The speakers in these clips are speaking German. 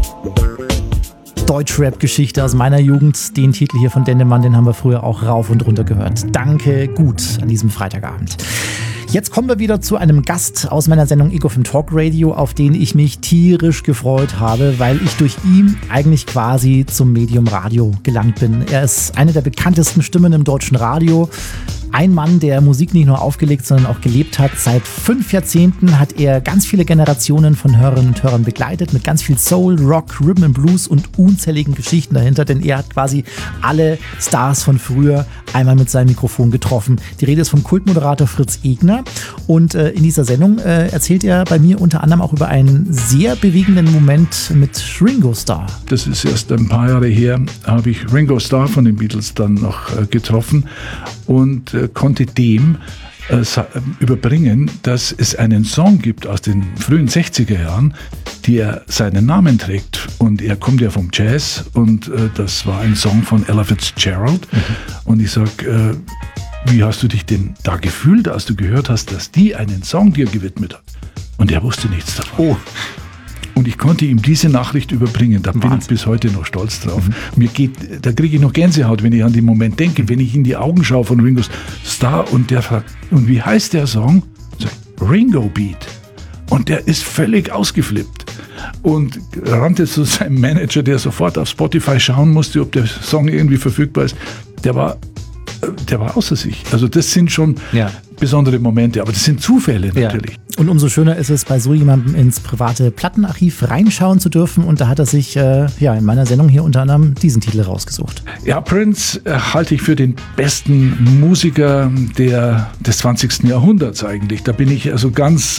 Deutschrap-Geschichte aus meiner Jugend. Den Titel hier von Dendemann, den haben wir früher auch rauf und runter gehört. Danke, gut, an diesem Freitagabend. Jetzt kommen wir wieder zu einem Gast aus meiner Sendung Ego FM Talk Radio, auf den ich mich tierisch gefreut habe, weil ich durch ihn eigentlich quasi zum Medium Radio gelangt bin. Er ist eine der bekanntesten Stimmen im deutschen Radio. Ein Mann, der Musik nicht nur aufgelegt, sondern auch gelebt hat. Seit 5 Jahrzehnten hat er ganz viele Generationen von Hörerinnen und Hörern begleitet, mit ganz viel Soul, Rock, Rhythm and Blues und unzähligen Geschichten dahinter, denn er hat quasi alle Stars von früher einmal mit seinem Mikrofon getroffen. Die Rede ist vom Kultmoderator Fritz Egner und in dieser Sendung erzählt er bei mir unter anderem auch über einen sehr bewegenden Moment mit Ringo Starr. Das ist erst ein paar Jahre her, habe ich Ringo Starr von den Beatles dann noch getroffen und konnte dem überbringen, dass es einen Song gibt aus den frühen 60er Jahren, der seinen Namen trägt. Und er kommt ja vom Jazz und das war ein Song von Ella Fitzgerald. Und ich sage, wie hast du dich denn da gefühlt, als du gehört hast, dass die einen Song dir gewidmet hat? Und er wusste nichts davon. Oh. Und ich konnte ihm diese Nachricht überbringen. Da bin ich bis heute noch stolz drauf. Da kriege ich noch Gänsehaut, wenn ich an den Moment denke, wenn ich in die Augen schaue von Ringo Starr und der fragt, und wie heißt der Song? Ringo Beat. Und der ist völlig ausgeflippt und rannte zu seinem Manager, der sofort auf Spotify schauen musste, ob der Song irgendwie verfügbar ist. Der war außer sich. Also das sind schon besondere Momente, aber das sind Zufälle natürlich. Ja. Und umso schöner ist es, bei so jemandem ins private Plattenarchiv reinschauen zu dürfen. Und da hat er sich in meiner Sendung hier unter anderem diesen Titel rausgesucht. Ja, Prince halte ich für den besten Musiker des 20. Jahrhunderts eigentlich. Da bin ich also ganz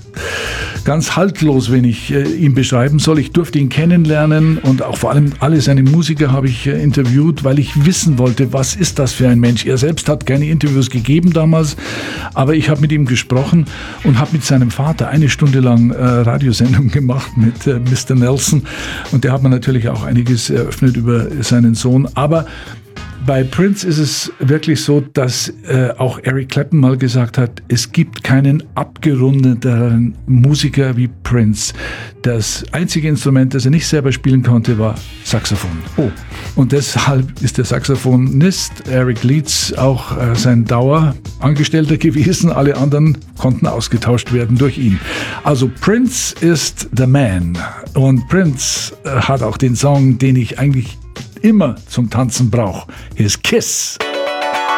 haltlos, wenn ich ihn beschreiben soll. Ich durfte ihn kennenlernen und auch vor allem alle seine Musiker habe ich interviewt, weil ich wissen wollte, was ist das für ein Mensch. Er selbst hat keine Interviews gegeben damals, aber ich habe mit ihm gesprochen und habe mit seinem Vater 1 Stunde lang Radiosendung gemacht mit Mr. Nelson und der hat mir natürlich auch einiges eröffnet über seinen Sohn, aber bei Prince ist es wirklich so, dass auch Eric Clapton mal gesagt hat, es gibt keinen abgerundeteren Musiker wie Prince. Das einzige Instrument, das er nicht selber spielen konnte, war Saxophon. Oh. Und deshalb ist der Saxophonist Eric Leeds auch sein Dauerangestellter gewesen. Alle anderen konnten ausgetauscht werden durch ihn. Also Prince ist the man. Und Prince hat auch den Song, den ich eigentlich immer zum Tanzen brauche. Hier ist Kiss.